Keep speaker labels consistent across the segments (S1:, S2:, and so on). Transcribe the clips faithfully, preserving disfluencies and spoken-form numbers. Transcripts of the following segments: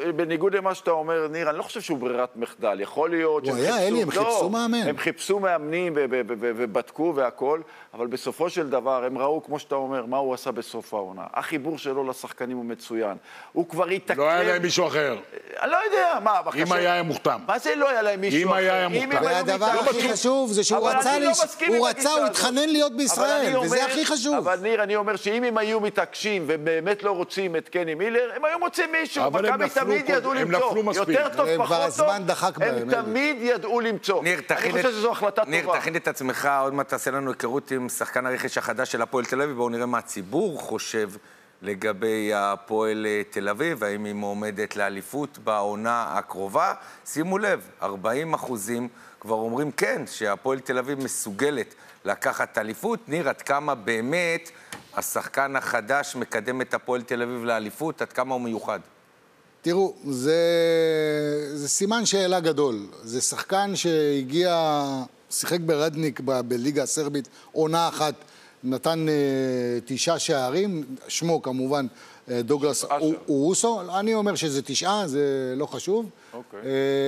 S1: בניגוד למה שאתה אומר, ניר, אני לא חושב שהוא ברירת מחדל. יכול להיות...
S2: הוא היה, אלי, הם חיפשו מאמן.
S1: הם חיפשו מאמנים ובדקו והכל, אבל בסופו של דבר הם ראו, כמו שאתה אומר, מה הוא עשה בסוף העונה. החיבור שלו לשחקנים הוא מצוין. הוא כבר התעכב...
S3: לא היה להם מישהו אחר.
S1: אני לא יודע, מה...
S3: אם היה היה מוכתם.
S1: מה זה לא היה להם מישהו אחר?
S3: אם היה היה מוכתם.
S2: והדבר הכי חשוב זה שהוא רצה, הוא רצה, הוא התחנן להיות בישראל, וזה הכי חשוב.
S1: אבל ניר, אני אומר שאם הם היו מתעקשים ובאמת לא רוצים את קני מילר, הם היו מוצאים מישהו. מכבי תמיד ידעו למצוא. יותר טוב, פחות טוב, הם תמיד ידעו למצוא. אני חושב שזו החלטה טובה.
S4: ניר, תכין את עצמך, עוד מעט תעשה לנו היכרות עם שחקן הרכש החדש של הפועל תל אביב, בואו נראה מה הציבור חושב לגבי הפועל תל אביב, האם היא מועמדת לאליפות בעונה הקרובה. שימו לב, ארבעים אחוזים כבר אומרים כן, שהפועל תל אביב מסוגלת לקחת אליפות. ניר, עד כמה באמת השחקן החדש מקדם את הפועל תל אביב לאליפות, עד כמה הוא מיוחד?
S2: תראו, זה, זה סימן שאלה גדול. זה שחקן שהגיע, שיחק ברדניק ב- בליגה הסרבית, עונה אחת, נתן uh, תשעה שערים, שמו כמובן uh, דוגלס אורוסו, אני אומר שזה תשעה, זה לא חשוב. Okay. Uh,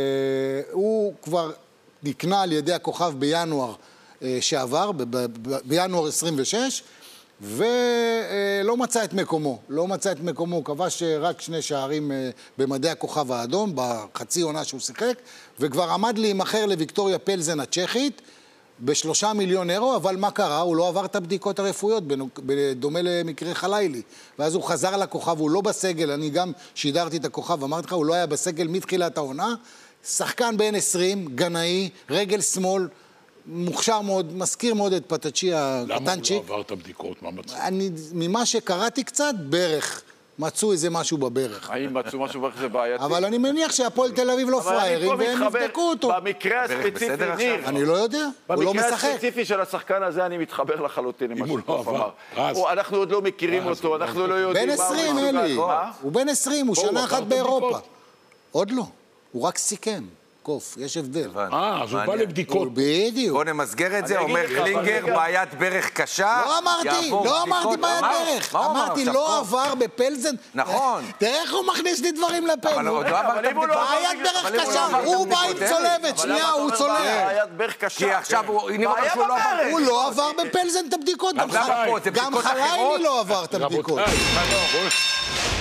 S2: הוא כבר נקנה על ידי הכוכב בינואר uh, שעבר, ב- ב- ב- בינואר עשרים ושש, ולא מצא את מקומו, לא מצא את מקומו, הוא כבש רק שני שערים במדי הכוכב האדום, בחצי עונה שהוא שיחק, וכבר עמד להימכר לוויקטוריה פלזן הצ'כית, בשלושה מיליון אירו, אבל מה קרה? הוא לא עבר את הבדיקות הרפואיות, בדומה למקרה חלילי, ואז הוא חזר לכוכב, הוא לא בסגל, אני גם שידרתי את הכוכב, אמרתי לך, הוא לא היה בסגל מתחילת העונה, שחקן בן עשרים, גנאי, רגל שמאל, מוכשר מאוד, מזכיר מאוד את פטצ'י הקטנצ'יק.
S3: למה הוא לא עבר את הבדיקות? מה מצאו?
S2: אני, ממה שקראתי קצת, ברך. מצאו איזה משהו בברך.
S1: האם מצאו משהו ברך זה בעייתי?
S2: אבל אני מניח שהפועל תל אביב לא פריירים, והם יבדקו אותו.
S1: במקרה הספציפי, ניר.
S2: אני לא יודע, הוא לא משחק.
S1: במקרה הספציפי של השחקן הזה, אני מתחבר לחלוטין עם מה שקוף אמר. אנחנו עוד לא מכירים אותו, אנחנו לא יודעים
S2: בן עשרים, אלי. הוא בן עשרים, הוא שנה אחת באירופה. עוד לא, הוא רק סיכם. קוף, יש הבדל.
S3: אה, אז הוא בא לבדיקות.
S2: בדיוק.
S4: בוא נמסגר את זה, אומר קלינגר, בעיית ברך קשה.
S2: לא אמרתי, לא אמרתי בעיית ברך. אמרתי, לא עבר בפלזן.
S4: נכון.
S2: תראה איך הוא מכניס לי דברים לפה.
S4: אבל עוד לא עבר את הבדיקות.
S2: בעיית ברך קשה, הוא בא עם צולבת, שנייה, הוא צולב.
S1: בעיית ברך קשה.
S4: כי עכשיו הוא נראה שהוא לא עבר.
S2: הוא לא עבר בפלזן את הבדיקות. גם חלילי לא עבר את הבדיקות.